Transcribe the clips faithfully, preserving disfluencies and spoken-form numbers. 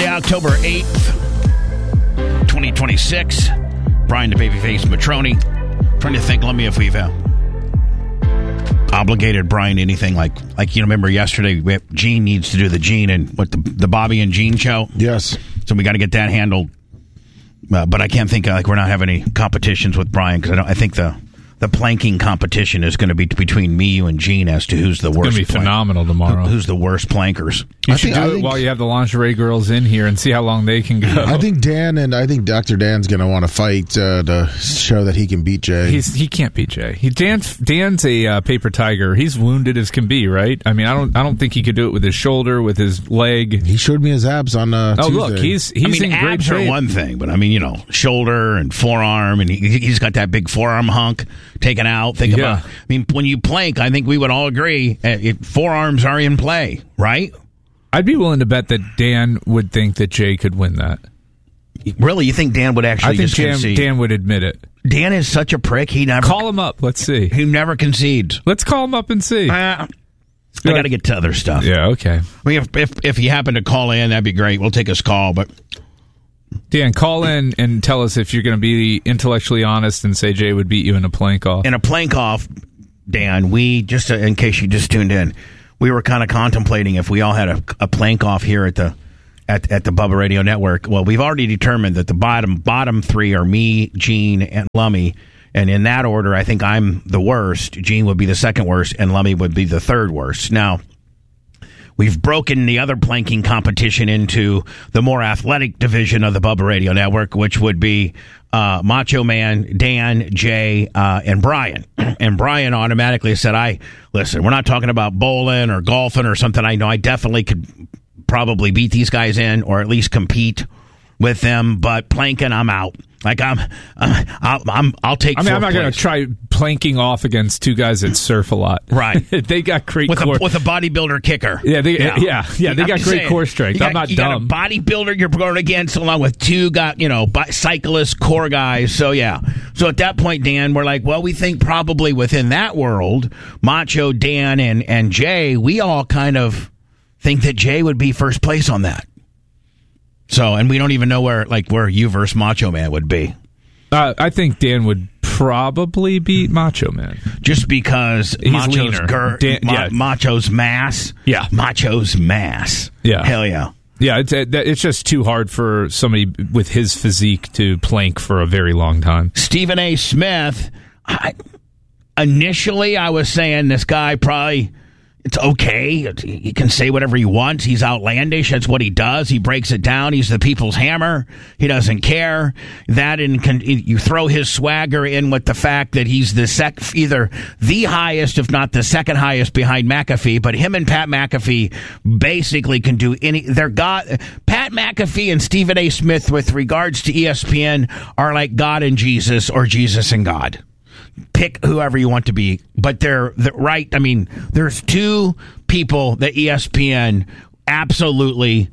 Tuesday, October eighth, twenty twenty-six. Brian the Babyface Matroni. Trying to think, let me if we've uh, obligated Brian to anything like, like you know, remember yesterday, we have, Gene needs to do the Gene and what the, the Bobby and Gene show? Yes. So we got to get that handled. Uh, but I can't think, uh, like, we're not having any competitions with Brian because I, don't, I think the... The planking competition is going to be between me, you, and Gene as to who's the worst. It's going to be plank- phenomenal tomorrow. Who, who's the worst plankers? You I should think, do I it think, while you have the lingerie girls in here and see how long they can go. I think Dan and I think Doctor Dan's going to want to fight uh, to show that he can beat Jay. He's, he can't beat Jay. He Dan's, Dan's a uh, paper tiger. He's wounded as can be, right? I mean, I don't I don't think he could do it with his shoulder, with his leg. He showed me his abs on uh, oh, Tuesday. look, he's he's I mean, in great abs shape. are one thing, but I mean, you know, shoulder and forearm, and he, he's got that big forearm hunk taken out. Think Yeah. about. I mean, when you plank, I think we would all agree uh, it, forearms are in play, right? I'd be willing to bet that Dan would think that Jay could win that. Really, you think Dan would actually I think just Dan, concede? Dan would admit it. Dan is such a prick. He never Call him up. Let's see. He never concedes. Let's call him up and see. Uh, I got to get to other stuff. Yeah, okay. I mean, if, if if he happened to call in, that'd be great. We'll take his call, but. Dan, call in and tell us if you're going to be intellectually honest and say Jay would beat you in a plank off. In a plank off, Dan, we, just to, in case you just tuned in, we were kind of contemplating if we all had a, a plank off here at the at, at the Bubba Radio Network. Well, we've already determined that the bottom bottom three are me, Gene, and Lummy. And in that order, I think I'm the worst. Gene would be the second worst, and Lummy would be the third worst. Now, we've broken the other planking competition into the more athletic division of the Bubba Radio Network, which would be uh, Macho Man, Dan, Jay, uh, and Brian. And Brian automatically said, I, listen, we're not talking about bowling or golfing or something. I know I definitely could probably beat these guys in or at least compete with them, but planking, I'm out. Like I'm, uh, I'll, I'm, I'll take. I mean, I'm not going place. to try planking off against two guys that surf a lot. Right? They got great with core. a with a bodybuilder kicker. Yeah, they, yeah, yeah, yeah. They I'm got just great saying, core strength. You I'm got, not you dumb. got a bodybuilder you're going against, along with two got you know bi- cyclists, core guys. So yeah. So at that point, Dan, we're like, well, we think probably within that world, Macho, Dan, and and Jay, we all kind of think that Jay would be first place on that. So, and we don't even know where like where you versus Macho Man would be. Uh, I think Dan would probably beat Macho Man. Just because He's Macho's leaner. gir- Dan- Ma- yeah. Macho's mass. Yeah. Macho's mass. Yeah. Hell yeah. Yeah, it's it's just too hard for somebody with his physique to plank for a very long time. Stephen A. Smith, I, initially I was saying this guy probably, it's okay. He can say whatever he wants. He's outlandish. That's what he does. He breaks it down. He's the people's hammer. He doesn't care. That and can, you throw his swagger in with the fact that he's the sec, either the highest, if not the second highest behind McAfee. But him and Pat McAfee basically can do any. They're God. Pat McAfee and Stephen A. Smith, with regards to E S P N, are like God and Jesus or Jesus and God. Pick whoever you want to be, but they're, they're right. I mean, there's two people that E S P N absolutely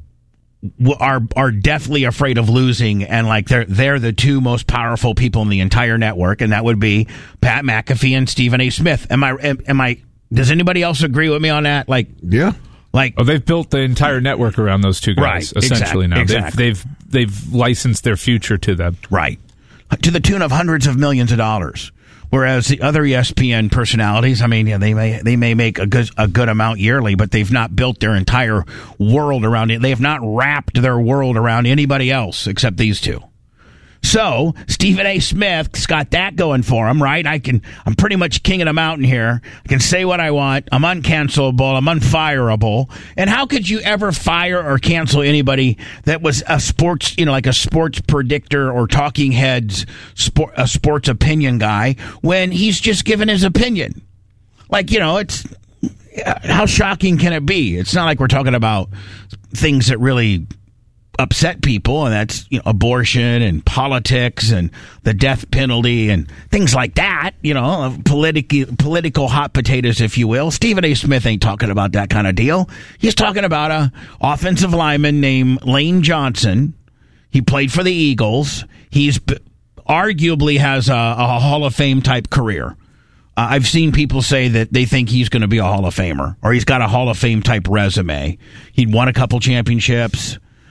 are are definitely afraid of losing, and like they're they're the two most powerful people in the entire network, and that would be Pat McAfee and Stephen A. Smith. Am I? Am, am I? Does anybody else agree with me on that? Like, yeah. Like, oh, they've built the entire network around those two guys, right, essentially. exact, now exactly. they've they've they've licensed their future to them, right, to the tune of hundreds of millions of dollars. Whereas the other E S P N personalities, I mean, yeah, they may they may make a good a good amount yearly, but they've not built their entire world around it. They have not wrapped their world around anybody else except these two. So Stephen A. Smith's got that going for him, right? I can, I'm pretty much king of the mountain here. I can say what I want. I'm uncancelable. I'm unfireable. And how could you ever fire or cancel anybody that was a sports, you know, like a sports predictor or talking heads, sport, a sports opinion guy when he's just given his opinion? Like, you know, it's, how shocking can it be? It's not like we're talking about things that really upset people, and that's, you know, abortion and politics and the death penalty and things like that, you know, political political hot potatoes, if you will. Stephen A. Smith ain't talking about that kind of deal. He's talking about a offensive lineman named Lane Johnson. He played for the Eagles. He's arguably has a, a Hall of Fame type career. Uh, I've seen people say that they think he's going to be a Hall of Famer, or he's got a Hall of Fame type resume. He'd won a couple championships.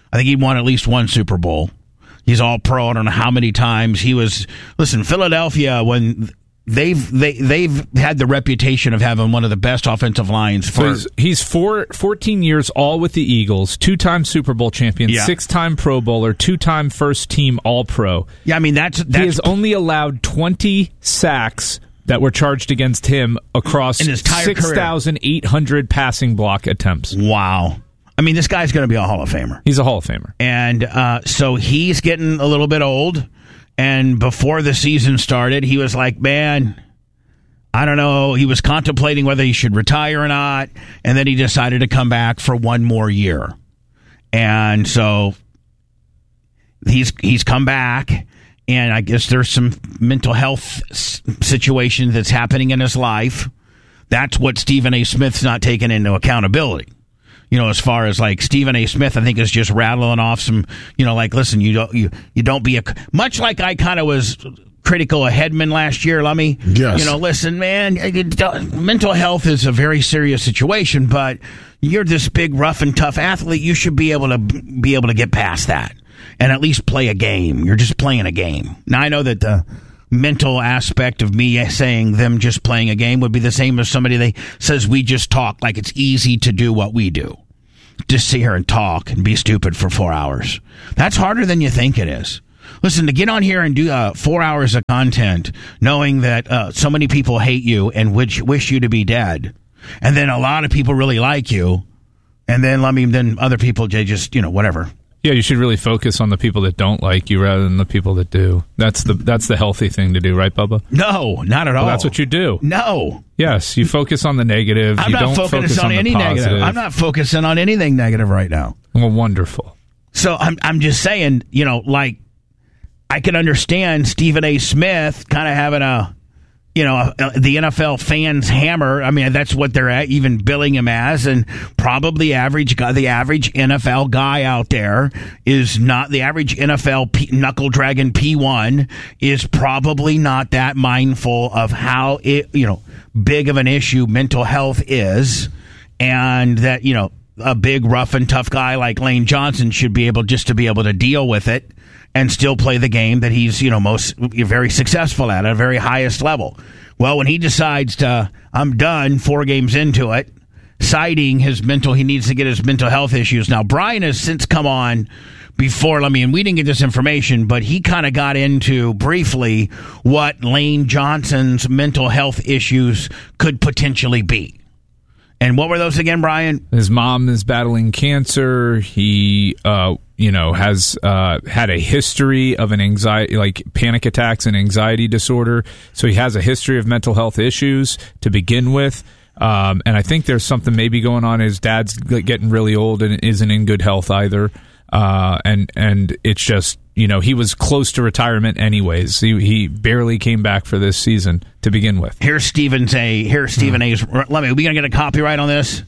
I think he won at least one Super Bowl. He's all pro. I don't know how many times he was. Listen, Philadelphia, when they've they they've had the reputation of having one of the best offensive lines for. So he's he's four, fourteen years all with the Eagles, two-time Super Bowl champion, Yeah. six-time Pro Bowler, two-time first-team All-Pro. Yeah, I mean that's that's He has only allowed twenty sacks that were charged against him across In his entire career. six thousand eight hundred passing block attempts. wow. I mean, this guy's going to be a Hall of Famer. He's a Hall of Famer. And uh, so he's getting a little bit old. And before the season started, he was like, man, I don't know. He was contemplating whether he should retire or not. And then he decided to come back for one more year. And so he's he's come back. And I guess there's some mental health s- situation that's happening in his life. That's what Stephen A. Smith's not taking into accountability. You know, as far as like Stephen A. Smith, I think is just rattling off some, you know, like, listen, you don't, you, you don't be a, much like I kind of was critical of Hedman last year, Lummy. Yes. You know, listen, man, mental health is a very serious situation, but you're this big, rough and tough athlete. You should be able to be able to get past that and at least play a game. You're just playing a game. Now, I know that the mental aspect of me saying them just playing a game would be the same as somebody that says we just talk, like it's easy to do what we do. Just sit here and talk and be stupid for four hours. That's harder than you think it is. Listen, to get on here and do uh, four hours of content knowing that uh, so many people hate you and wish, wish you to be dead, and then a lot of people really like you, and then, I mean, then other people, they just, you know, whatever. Yeah, you should really focus on the people that don't like you rather than the people that do. That's the that's the healthy thing to do, right, Bubba? No, not at all. Well, that's what you do. No. Yes, you focus on the negative. I'm you not don't focusing focus on, on any the positive. negative. I'm not focusing on anything negative right now. Well, wonderful. So I'm I'm just saying, you know, like I can understand Stephen A. Smith kind of having a, you know, a, the N F L fans hammer. I mean, that's what they're at, even billing him as, and probably average guy, the average N F L guy out there is not the average N F L P, knuckle dragon P one is probably not that mindful of how it, you know, big of an issue mental health is, and that, you know, a big rough and tough guy like Lane Johnson should be able just to be able to deal with it and still play the game that he's, you know, most very successful at, at a very highest level. Well, when he decides to, I'm done, four games into it, citing his mental, he needs to get his mental health issues. Now, Brian has since come on before, I mean, we didn't get this information, but he kind of got into briefly what Lane Johnson's mental health issues could potentially be. And what were those again, Brian? His mom is battling cancer. He, uh, you know, has uh, had a history of an anxiety, like panic attacks and anxiety disorder. So he has a history of mental health issues to begin with. Um, and I think there's something maybe going on. His dad's getting really old and isn't in good health either. Uh, and and it's just, you know, he was close to retirement anyways. He he barely came back for this season to begin with. Here's Stephen's A. Here's Stephen A's. Let me. Are we gonna get a copyright on this?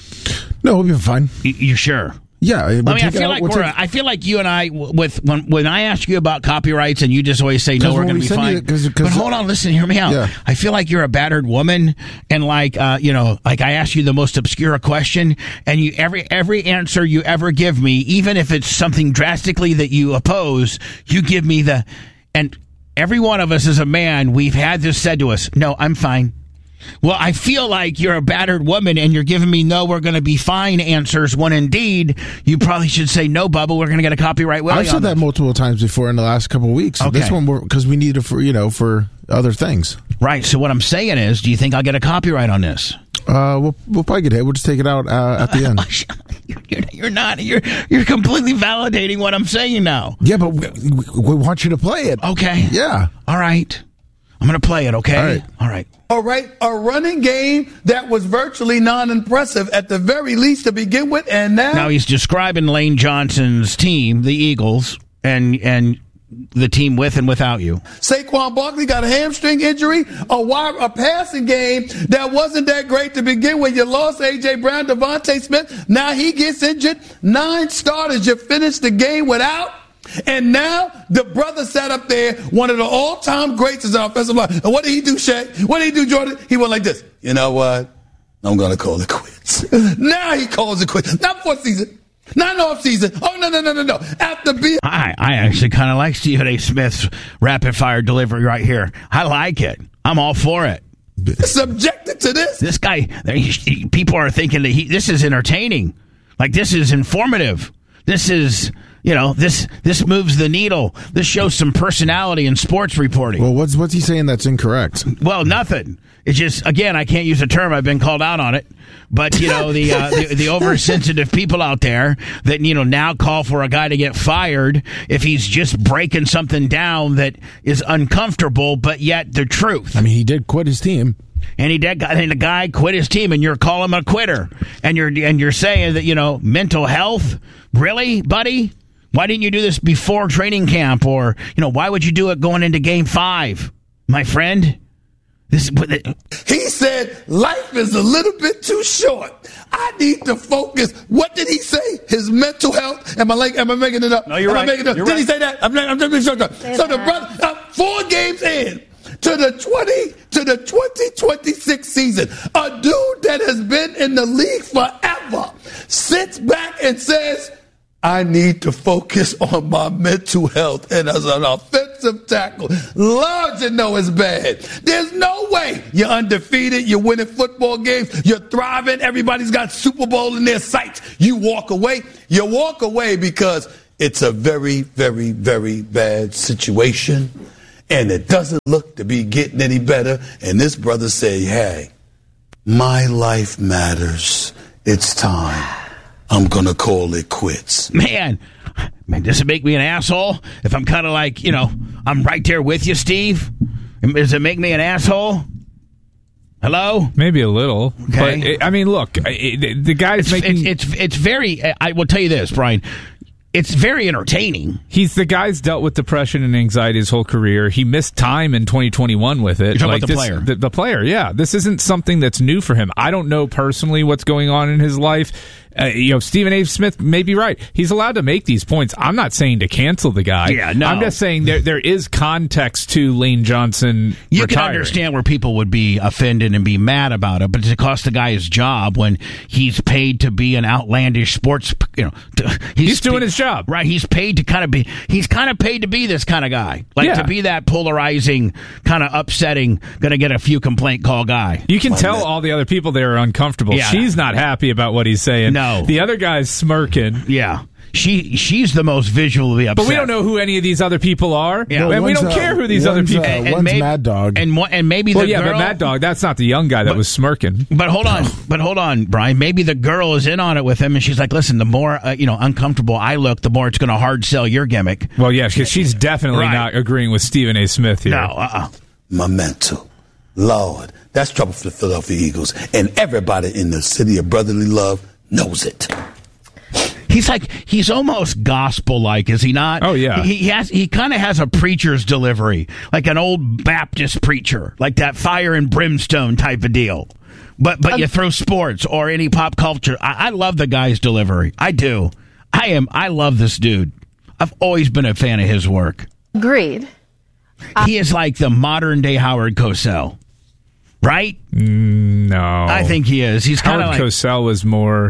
No, we'll be fine. You, you sure? Yeah. We'll I mean, I take it feel out, like we'll we're. take- I feel like you and I, with when when I ask you about copyrights, and you just always say no, 'Cause we're when going to we be send fine. you- 'cause- 'cause- but hold on, listen, hear me out. Yeah. I feel like you're a battered woman, and like uh, you know, like I ask you the most obscure question, and you every every answer you ever give me, even if it's something drastically that you oppose, you give me the. And every one of us as a man, we've had this said to us. No, I'm fine. Well, I feel like you're a battered woman and you're giving me no, we're going to be fine answers when indeed you probably should say no, Bubba, we're going to get a copyright. Willie I've said on that this. multiple times before in the last couple of weeks. Okay. This one, because we need it for, you know, for other things. Right. So what I'm saying is, do you think I'll get a copyright on this? Uh, we'll, we'll probably get hit. We'll just take it out uh, at the end. You're, you're not. You're you're completely validating what I'm saying now. Yeah, but we, we, we want you to play it. Okay. Yeah. All right. I'm going to play it, okay? All right. All right. All right, a running game that was virtually non-impressive at the very least to begin with, and now... Now he's describing Lane Johnson's team, the Eagles, and and the team with and without you. Saquon Barkley got a hamstring injury, a wide, a passing game that wasn't that great to begin with. You lost A J. Brown, Devontae Smith. Now he gets injured. Nine starters you finished the game without. And now the brother sat up there, one of the all-time greats as an offensive line. And what did he do, Shaq? What did he do, Jordan? He went like this. You know what? I'm going to call it quits. Now he calls it quits. Not for a season. Not in off season. Oh, no, no, no, no, no. After being. I, I actually kind of like Stephen A. Smith's rapid fire delivery right here. I like it. I'm all for it. Subjected to this. This guy, people are thinking that he, this is entertaining. Like, this is informative. This is, you know, this this moves the needle. This shows some personality in sports reporting. Well, what's what's he saying that's incorrect? Well, nothing. It's just, again, I can't use the term. I've been called out on it. But, you know, the, uh, the the oversensitive people out there that, you know, now call for a guy to get fired if he's just breaking something down that is uncomfortable, but yet the truth. I mean, he did quit his team. And he did, and the guy quit his team, and you're calling him a quitter, and you're and you're saying that, you know, mental health, really, buddy? Why didn't you do this before training camp, or, you know, why would you do it going into Game Five, my friend? This he said life is a little bit too short. I need to focus. What did he say? His mental health. Am I like? Am I making it up? No, you're am right. I making it up? You're did right. he say that? I'm, I'm just making sure. So the brother, uh, four games in. To the twenty to the twenty twenty-six season, a dude that has been in the league forever sits back and says, I need to focus on my mental health. And as an offensive tackle, Lord, you know it's bad. There's no way you're undefeated, you're winning football games, you're thriving, everybody's got Super Bowl in their sights. You walk away. You walk away because it's a very, very, very bad situation. And it doesn't look to be getting any better. And this brother said, hey, my life matters. It's time. I'm going to call it quits. Man, man, does it make me an asshole if I'm kind of like, you know, I'm right there with you, Steve? Does it make me an asshole? Hello? Maybe a little. Okay. But, I mean, look, it, the guy's It's, making... it's, it's, it's very, I will tell you this, Brian. It's very entertaining. He's the guy's dealt with depression and anxiety his whole career. He missed time in twenty twenty-one with it. You're talking like about the this, player. The, the player, yeah. This isn't something that's new for him. I don't know personally what's going on in his life. Uh, you know, Stephen A. Smith may be right. He's allowed to make these points. I'm not saying to cancel the guy. Yeah, no. I'm just saying there there is context to Lane Johnson You retiring. can understand where people would be offended and be mad about it, but to cost the guy his job when he's paid to be an outlandish sports, you know, to, he's, He's doing his job. right? He's paid to kind of be, he's kind of paid to be this kind of guy, like Yeah. to be that polarizing, kind of upsetting, going to get a few complaint call guy. You can tell all the other people there are uncomfortable. Yeah. She's not happy about what he's saying. No. The other guy's smirking. Yeah, she she's the most visually upset. But we don't know who any of these other people are. Yeah. And we One's, don't uh, care who these other one's, people uh, are. one's maybe, Mad Dog. and one- and maybe Well, the yeah, girl, but Mad Dog, that's not the young guy that But- was smirking. But hold on, but hold on, Brian. Maybe the girl is in on it with him, and she's like, "Listen, the more uh, you know, uncomfortable I look, the more it's going to hard sell your gimmick." Well, yeah, because she's definitely Right. not agreeing with Stephen A. Smith here. No, uh-uh. My mental. Lord, that's trouble for the Philadelphia Eagles. And everybody in the city of brotherly love knows it. He's like he's almost gospel-like, is he not? Oh, yeah. He, he has he kind of has a preacher's delivery, like an old Baptist preacher, like that fire and brimstone type of deal. But but you throw sports or any pop culture. I, I love the guy's delivery. I do. I am. I love this dude. I've always been a fan of his work. Agreed. He is like the modern day Howard Cosell, right? No. I think he is. He's kind Howard of like Cosell was more...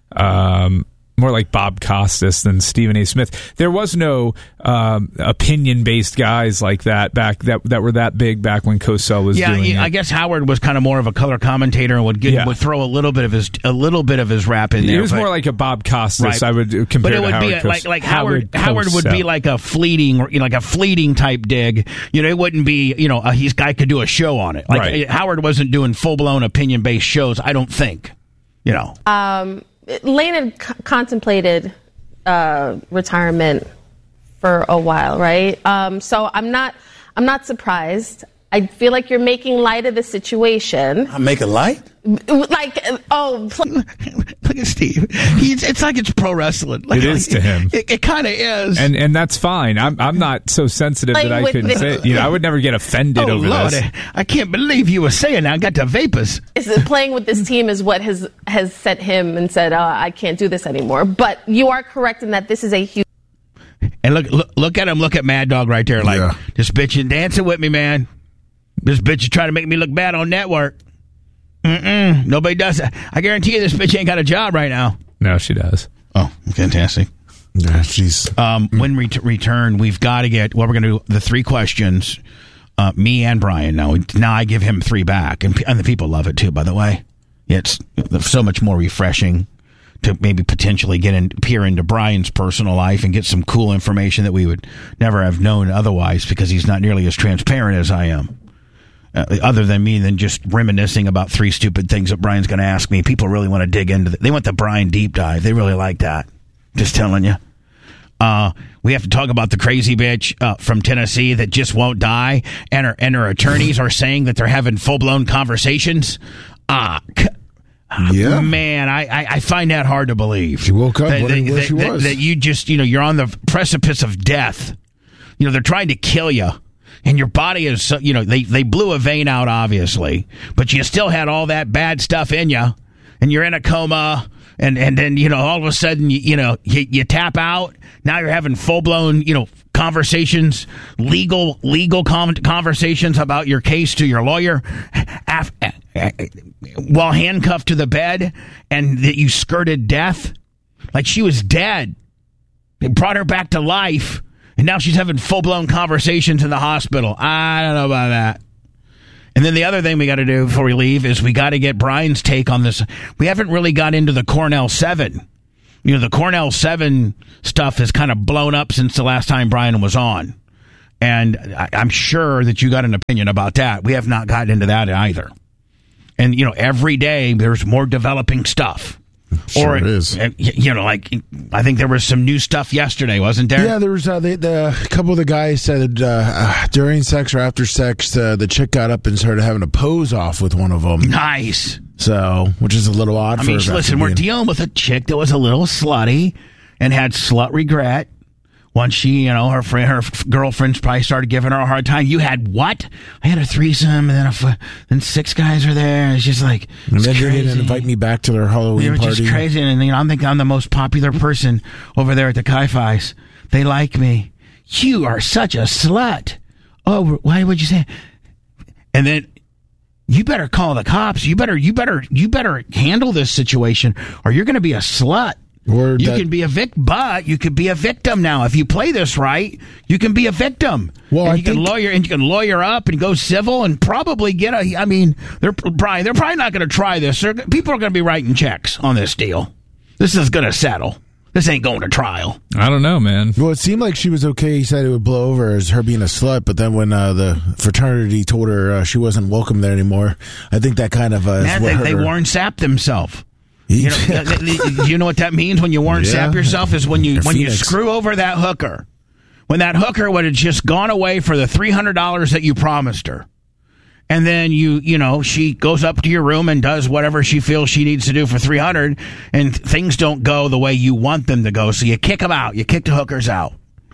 Um, more like Bob Costas than Stephen A. Smith. There was no um, opinion-based guys like that back that that were that big back when Cosell was yeah. doing He, it. I guess Howard was kind of more of a color commentator and would get Yeah. would throw a little bit of his a little bit of his rap in there. It was but, more like a Bob Costas. Right. I would compare but it to would Howard be a, Cos- like like Howard Howard, would Cosell. be like a fleeting you know, like a fleeting type dig. You know, it wouldn't be you know a, he's guy could do a show on it. Like Right. Howard wasn't doing full blown opinion based shows. I don't think. You know. Um, Lane had c- contemplated uh, retirement for a while, right? Um, so I'm not, I'm not surprised. I feel like you're making light of the situation. I make a light? Like, oh, pl- Look at Steve. He's it's like it's pro wrestling. Like, It is like, to him. It, it kind of is. and and that's fine. I'm I'm not so sensitive Like that I with could the- say. You know, I would never get offended oh over Lord, this. I can't believe you were saying that. I got the vapors. is it playing with this team is what has has set him and said, oh, I can't do this anymore. But you are correct in that this is a huge. And look, look, look at him. Look at Mad Dog right there. Like Yeah. this bitch and dancing with me, man. This bitch is trying to make me look bad on network. Mm-mm. Nobody does that. I guarantee you, this bitch ain't got a job right now. No, she does. Oh, fantastic. Yeah, she's um, when we t- return, we've got to get. Well, we're going to do the three questions. Uh, me and Brian. Now, now I give him three back, and, and the people love it too. By the way, it's so much more refreshing to maybe potentially get in, peer into Brian's personal life and get some cool information that we would never have known otherwise, because he's not nearly as transparent as I am. Uh, other than me, than just reminiscing about three stupid things that Brian's going to ask me. People really want to dig into it. They want the Brian deep dive. They really like that. Just telling you. Uh, we have to talk about the crazy bitch uh, from Tennessee that just won't die, and her and her attorneys are saying that they're having full blown conversations. Ah, uh, yeah, man, I, I, I find that hard to believe. She woke up that, wondering that, where that, she that, was. That you just, you know, you're on the precipice of death. You know, they're trying to kill you, and your body is, you know, they they blew a vein out, obviously, but you still had all that bad stuff in you, and you're in a coma. And and then, you know, all of a sudden, you, you know, you, you tap out. Now you're having full-blown, you know, conversations, legal legal com- conversations about your case to your lawyer af- while handcuffed to the bed, and that you skirted death. Like she was dead. They brought her back to life, and now she's having full-blown conversations in the hospital. I don't know about that. And then the other thing we got to do before we leave is we got to get Brian's take on this. We haven't really got into the Cornell seven. You know, the Cornell seven stuff has kind of blown up since the last time Brian was on. And I, I'm sure that you got an opinion about that. We have not gotten into that either. And, you know, every day there's more developing stuff. Sure or it is. You know, like, I think there was some new stuff yesterday, wasn't there? Yeah, there was uh, the, the a couple of the guys said uh, uh, during sex or after sex, uh, the chick got up and started having a pose off with one of them. Nice. So, which is a little odd. I for mean, her listen, being... we're dealing with a chick that was a little slutty and had slut regret. Once she, you know, her friend, her girlfriends probably started giving her a hard time. You had what? I had a threesome, and then a, then six guys were there. It's just like, and then crazy. They didn't invite me back to their Halloween they were party. Just crazy, and you know, I'm thinking I'm the most popular person over there at the Chi-Fi's. They like me. You are such a slut. Oh, why would you say? And then you better call the cops. You better, you better, you better handle this situation, or you're going to be a slut. Or you that, can be a victim, but you could be a victim now. If you play this right, you can be a victim. Well, and I you can think, lawyer and you can lawyer up and go civil and probably get a. I mean, they're Brian. They're probably not going to try this. They're, people are going to be writing checks on this deal. This is going to settle. This ain't going to trial. I don't know, man. Well, it seemed like she was okay. He said it would blow over as her being a slut, but then when uh, the fraternity told her uh, she wasn't welcome there anymore, I think that kind of uh, is Man, what they, hurt they her. Warren Sapp themselves. You know, you know what that means when you Warren Yeah. Sapp yourself is when you You're when Phoenix. you screw over that hooker. When that hooker would have just gone away for the three hundred dollars that you promised her. And then you, you know, she goes up to your room and does whatever she feels she needs to do for three hundred dollars, and things don't go the way you want them to go. So you kick them out. You kick the hookers out.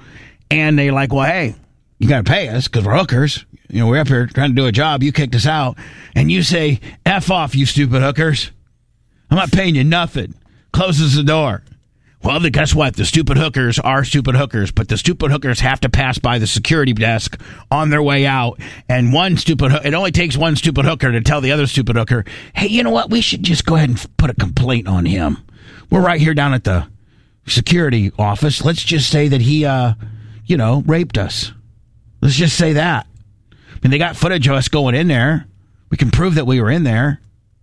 And they're like, well, hey, you got to pay us because we're hookers. You know, we're up here trying to do a job. You kicked us out. And you say, F off, you stupid hookers. I'm not paying you nothing. Closes the door. Well, then guess what? The stupid hookers are stupid hookers, but the stupid hookers have to pass by the security desk on their way out. And one stupid ho- it only takes one stupid hooker to tell the other stupid hooker, hey, you know what? We should just go ahead and put a complaint on him. We're right here down at the security office. Let's just say that he, uh, you know, raped us. Let's just say that. I mean, they got footage of us going in there. We can prove that we were in there.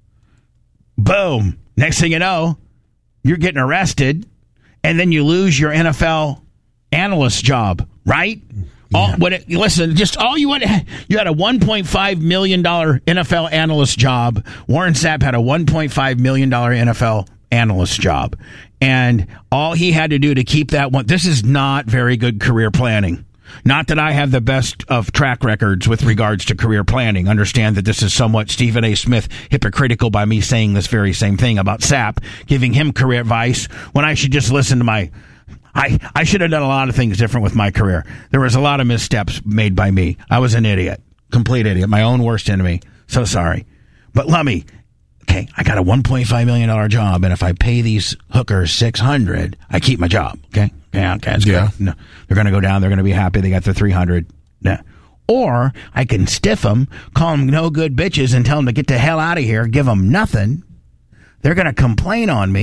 Boom. Next thing you know, you're getting arrested, and then you lose your N F L analyst job, right? Yeah. All, when it, listen, just all you want, you had a one point five million dollars N F L analyst job. Warren Sapp had a one point five million dollars N F L analyst job. And all he had to do to keep that one, this is not very good career planning. Not that I have the best of track records with regards to career planning. Understand that this is somewhat Stephen A. Smith hypocritical by me saying this very same thing about Sapp, giving him career advice when I should just listen to my... I, I should have done a lot of things different with my career. There was a lot of missteps made by me. I was an idiot. Complete idiot. My own worst enemy. So sorry. But let me... Okay, I got a one point five million dollars job, and if I pay these hookers six hundred dollars, I keep my job. Okay? Yeah, okay, that's yeah. good. No, they're going to go down. They're going to be happy. They got their three hundred dollars. Yeah. Or I can stiff them, call them no good bitches, and tell them to get the hell out of here, give them nothing. They're going to complain on me.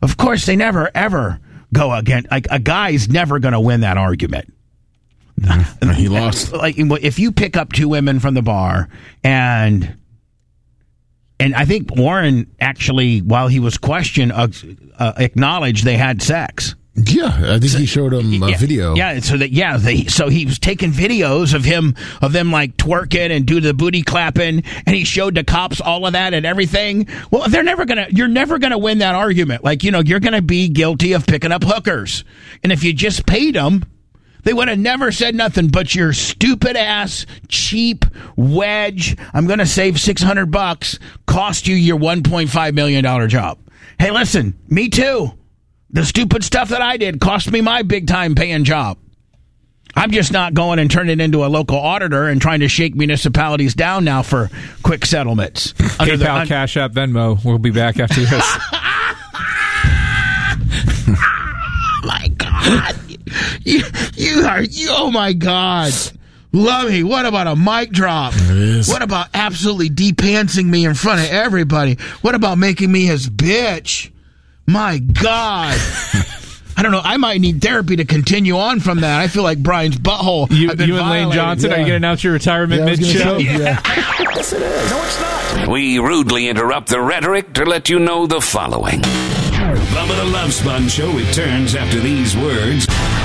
Of course, they never, ever go against, like, a guy's never going to win that argument. He lost. Like, if you pick up two women from the bar and and I think Warren actually, while he was questioned, uh, uh, acknowledged they had sex. Yeah, I think so, he showed him a yeah, video. Yeah, so that yeah, they, so he was taking videos of him of them like twerking and do the booty clapping, and he showed the cops all of that and everything. Well, they're never gonna, you're never gonna win that argument. Like, you know, you're gonna be guilty of picking up hookers, and if you just paid them, they would have never said nothing. But your stupid ass, cheap wedge, I'm gonna save six hundred bucks, cost you your one point five million dollar job. Hey, listen, me too. The stupid stuff that I did cost me my big-time paying job. I'm just not going and turning into a local auditor and trying to shake municipalities down now for quick settlements. PayPal, the, un- Cash App, Venmo. We'll be back after this. Oh, my God. You, you are, you, oh, my God. Lummy, what about a mic drop? What about absolutely de-pantsing me in front of everybody? What about making me his bitch? My God. I don't know. I might need therapy to continue on from that. I feel like Brian's butthole. You, I've been you and Lane Johnson, yeah. are you going to announce your retirement yeah, mid-show? Yeah. Yes, it is. No, it's not. We rudely interrupt the rhetoric to let you know the following. Bubba the Love Sponge Show returns after these words.